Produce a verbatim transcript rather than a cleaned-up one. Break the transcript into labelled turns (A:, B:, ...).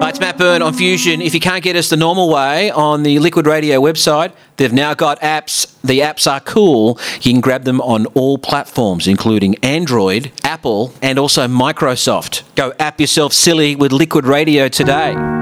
A: Hi, it's Matt Byrne on Fusion. If you can't get us the normal way on the Liquid Radio website, they've now got apps. The apps are cool. You can grab them on all platforms, including Android, Apple, and also Microsoft. Go app yourself silly with Liquid Radio today.